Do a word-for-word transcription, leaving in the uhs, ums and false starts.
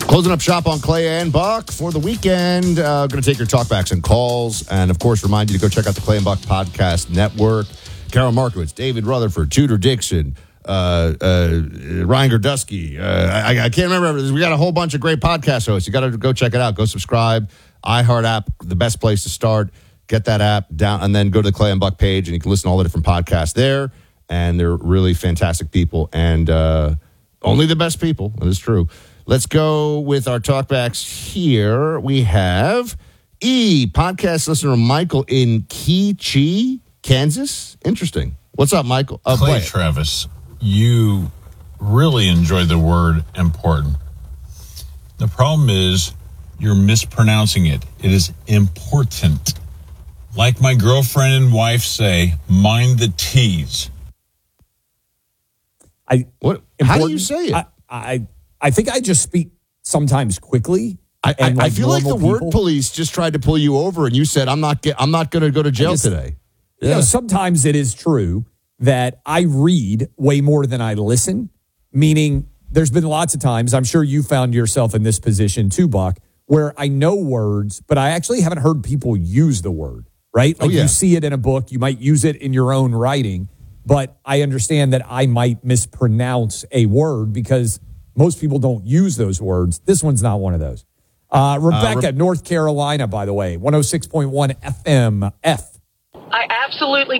Closing up shop on Clay and Buck for the weekend. Uh, going to take your talkbacks and calls. And, of course, remind you to go check out the Clay and Buck Podcast Network. Carol Markowitz, David Rutherford, Tudor Dixon, uh, uh, Ryan Gerdusky. Uh, I, I can't remember. We got a whole bunch of great podcast hosts. You got to go check it out. Go subscribe. iHeart app, the best place to start. Get that app down, and then go to the Clay and Buck page, and you can listen to all the different podcasts there. And they're really fantastic people, and uh, only the best people. That is true. Let's go with our talkbacks here. We have E, podcast listener Michael in Key, Kansas. Interesting. What's up, Michael? Uh, Clay Travis, you really enjoy the word important. The problem is you're mispronouncing it. It is important. Like my girlfriend and wife say, mind the T's. I what? How do you say it? I, I I think I just speak sometimes quickly. I, I, like I feel like the people. word police just tried to pull you over, and you said, "I'm not. Get, I'm not going to go to jail just, today." Yeah. You know, sometimes it is true that I read way more than I listen. Meaning, there's been lots of times. I'm sure you found yourself in this position too, Buck, where I know words, but I actually haven't heard people use the word. Right? Like oh, yeah. you see it in a book, you might use it in your own writing, but I understand that I might mispronounce a word because most people don't use those words. This one's not one of those. Uh, Rebecca, uh, Re- North Carolina, by the way, one oh six point one F M F. I absolutely